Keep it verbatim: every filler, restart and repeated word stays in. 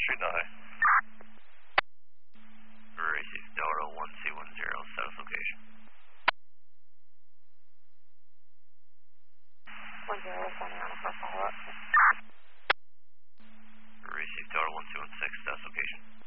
Street, Nahe. Receive Delta one C one zero, status location. one zero, one on for follow-up. Receive Delta one two one six, status location.